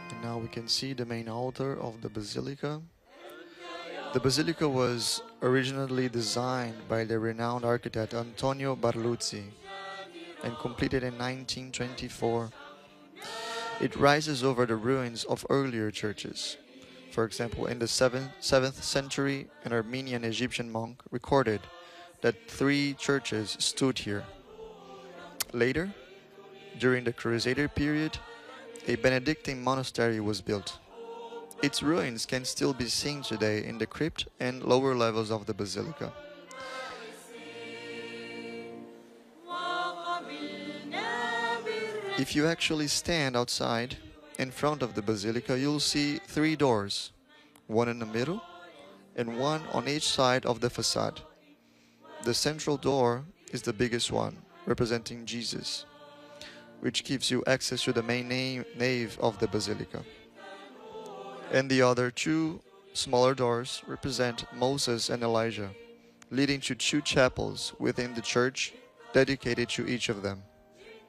And now we can see the main altar of the basilica. The basilica was originally designed by the renowned architect Antonio Barluzzi and completed in 1924. It rises over the ruins of earlier churches. For example, in the 7th century, an Armenian Egyptian monk recorded that 3 churches stood here. Later, during the Crusader period, a Benedictine monastery was built. Its ruins can still be seen today in the crypt and lower levels of the basilica. If you actually stand outside in front of the basilica, you'll see 3 doors, one in the middle and one on each side of the facade. The central door is the biggest one, representing Jesus, which gives you access to the main nave of the basilica. And the other 2 smaller doors represent Moses and Elijah, leading to 2 chapels within the church dedicated to each of them.